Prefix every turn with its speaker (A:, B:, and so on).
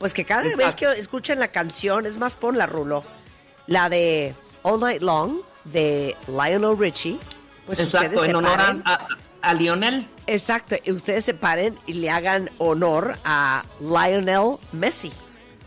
A: Pues que cada vez que escuchen la canción, es más, pon la Rulo, la de All Night Long de Lionel Richie, pues
B: exacto,
A: ustedes
B: en honor
A: separen,
B: a Lionel.
A: exacto, y ustedes se paren y le hagan honor a Lionel Messi.